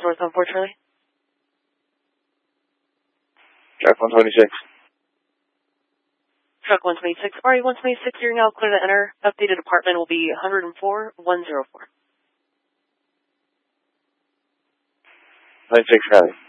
northbound 4 Charlie. Truck 126. Truck 126, RE 126, you're now clear to enter. Updated apartment will be 104-104. 96 Charlie.